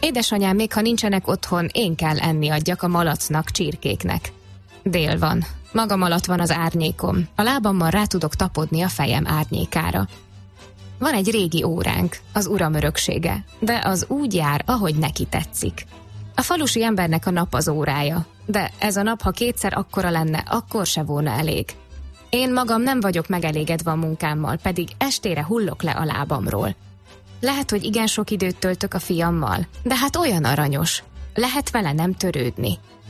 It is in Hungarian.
Édesanyám, még ha nincsenek otthon, én kell enni adjak a malacnak, csirkéknek. Dél van. Magam alatt van az árnyékom. A lábammal rá tudok tapodni a fejem árnyékára. Van egy régi óránk, az uram öröksége, de az úgy jár, ahogy neki tetszik. A falusi embernek a nap az órája, de ez a nap, ha kétszer akkora lenne, akkor se volna elég. Én magam nem vagyok megelégedve a munkámmal, pedig estére hullok le a lábamról. Lehet, hogy igen sok időt töltök a fiammal, de hát olyan aranyos. Lehet vele nem törődni.